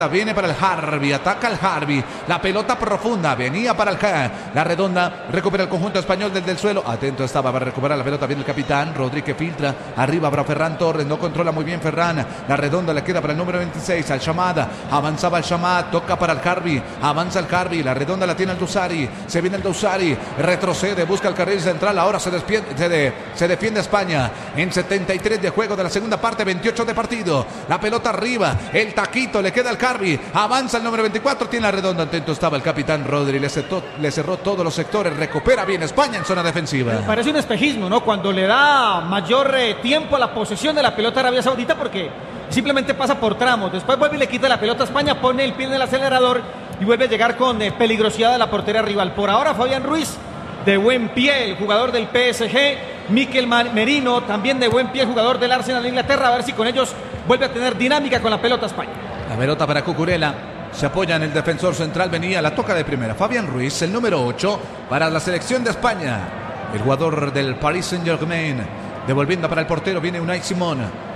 Viene para el Harvey, ataca el Harvey, la pelota profunda, venía para la redonda, recupera el conjunto español desde el suelo, atento estaba para recuperar la pelota, viene el capitán, Rodríguez filtra, arriba para Ferran Torres, no controla muy bien Ferran, la redonda le queda para el número 26, al Shamad, avanzaba el Shamad, toca para el Harvey, avanza el Harvey, la redonda la tiene el Dusari, se viene el Dusari, retrocede, busca el carril central, ahora se defiende España, en 73 de juego de la segunda parte, 28 de partido, la pelota arriba, el taquito, le queda al Harvey, avanza el número 24, tiene la redonda, atento estaba el capitán Rodri, le cerró todos los sectores, recupera bien España en zona defensiva. Parece un espejismo, ¿no? Cuando le da mayor tiempo a la posesión de la pelota a Arabia Saudita, porque simplemente pasa por tramos, después vuelve y le quita la pelota a España, pone el pie en el acelerador y vuelve a llegar con peligrosidad a la portería rival. Por ahora Fabián Ruiz, de buen pie, el jugador del PSG, Mikel Merino, también de buen pie, el jugador del Arsenal de Inglaterra, a ver si con ellos vuelve a tener dinámica con la pelota España. La pelota para Cucurella, se apoya en el defensor central, venía, la toca de primera. Fabián Ruiz, el número 8 para la selección de España. El jugador del Paris Saint-Germain, devolviendo para el portero, viene Unai Simón.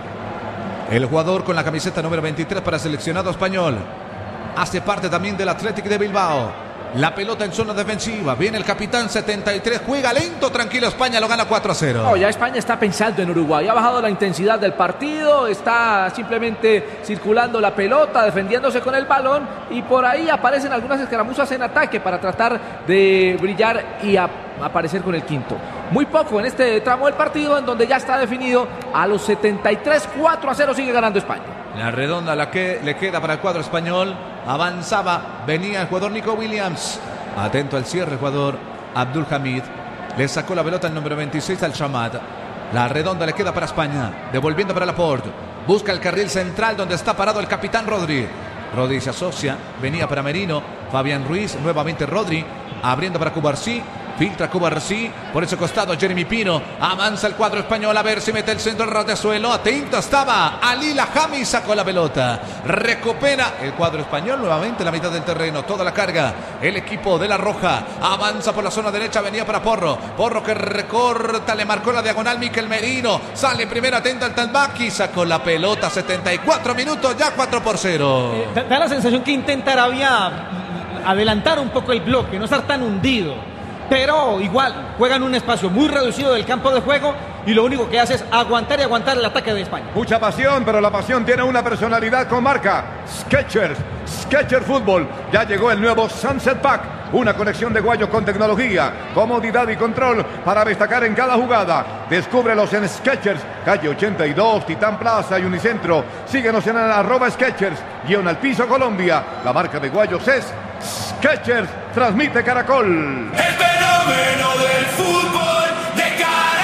El jugador con la camiseta número 23 para el seleccionado español. Hace parte también del Athletic de Bilbao. La pelota en zona defensiva, viene el capitán 73, juega lento, tranquilo, España lo gana 4-0. No, ya España está pensando en Uruguay, ha bajado la intensidad del partido, está simplemente circulando la pelota, defendiéndose con el balón y por ahí aparecen algunas escaramuzas en ataque para tratar de brillar y aparecer con el quinto. Muy poco en este tramo del partido en donde ya está definido a los 73, 4-0 sigue ganando España. La redonda le queda para el cuadro español. Avanzaba, venía el jugador Nico Williams. Atento al cierre el jugador Abdul Hamid. Le sacó la pelota el número 26 al Shamad. La redonda le queda para España. Devolviendo para Laporte. Busca el carril central donde está parado el capitán Rodri. Rodri se asocia. Venía para Merino. Fabián Ruiz. Nuevamente Rodri. Abriendo para Cubarsí. Filtra Cubarsí, por ese costado Jeremy Pino, avanza el cuadro español a ver si mete el centro ras de suelo, atento estaba Ali Lahami, sacó la pelota, recupera el cuadro español, nuevamente la mitad del terreno, toda la carga, el equipo de la Roja, avanza por la zona derecha, venía para Porro que recorta, le marcó la diagonal Mikel Merino, sale primero, atento al Talbaki, sacó la pelota, 74 minutos, ya 4-0. Da la sensación que intenta Arabia adelantar un poco el bloque, no estar tan hundido. Pero igual, juegan un espacio muy reducido del campo de juego y lo único que hace es aguantar y aguantar el ataque de España. Mucha pasión, pero la pasión tiene una personalidad con marca. Skechers Fútbol. Ya llegó el nuevo Sunset Pack. Una conexión de guayos con tecnología, comodidad y control para destacar en cada jugada. Descúbrelos en Skechers, calle 82, Titán Plaza y Unicentro. Síguenos en @Skechers, _al_piso Colombia. La marca de guayos es Skechers. Transmite Caracol. El fenómeno del fútbol de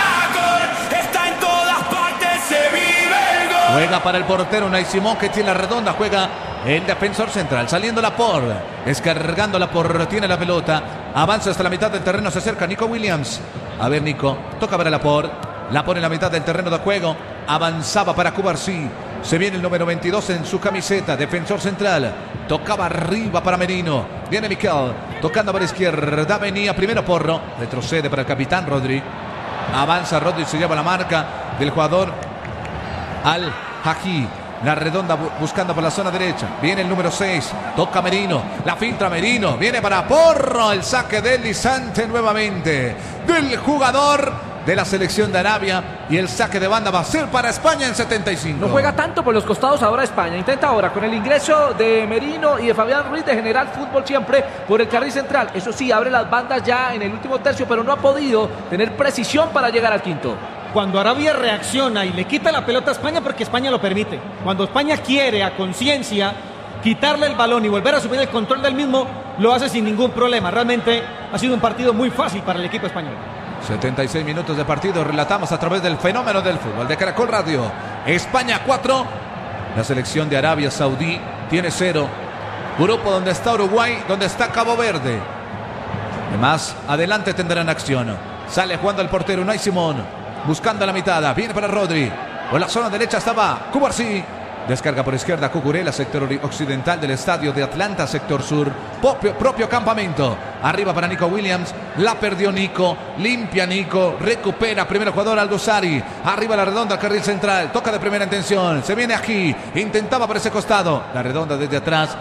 Caracol está en todas partes, se vive el gol. Juega para el portero Unai Simón que tiene la redonda, juega el defensor central, saliendo Laporte, descargando Laporte, tiene la pelota, avanza hasta la mitad del terreno, se acerca Nico Williams. A ver Nico, toca para Laporte, la pone en la mitad del terreno de juego, avanzaba para Cubarsí. Se viene el número 22 en su camiseta, defensor central. Tocaba arriba para Merino. Viene Mikel, tocando para la izquierda. Venía primero Porro. Retrocede para el capitán Rodri. Avanza Rodri, se lleva la marca del jugador Al-Haji. La redonda buscando por la zona derecha. Viene el número 6. Toca Merino. La filtra Merino. Viene para Porro. El saque deslizante nuevamente del jugador de la selección de Arabia y el saque de banda va a ser para España en 75. No juega tanto por los costados ahora España, intenta ahora con el ingreso de Merino y de Fabián Ruiz de generar fútbol siempre por el carril central, eso sí, abre las bandas ya en el último tercio, pero no ha podido tener precisión para llegar al quinto. Cuando Arabia reacciona y le quita la pelota a España porque España lo permite, cuando España quiere a conciencia quitarle el balón y volver a asumir el control del mismo, lo hace sin ningún problema. Realmente ha sido un partido muy fácil para el equipo español. 76 minutos de partido, relatamos a través del fenómeno del fútbol de Caracol Radio. España 4, la selección de Arabia Saudí tiene 0. Grupo donde está Uruguay, donde está Cabo Verde. Más adelante tendrán acción. Sale jugando el portero Unai Simón, buscando la mitad, viene para Rodri. Por la zona derecha estaba Cubarsí. Descarga por izquierda Cucurella, sector occidental del estadio de Atlanta, sector sur, propio campamento. Arriba para Nico Williams, la perdió Nico, limpia Nico, recupera primero jugador Aldosari. Arriba la redonda, carril central, toca de primera intención, se viene aquí, intentaba por ese costado, la redonda desde atrás.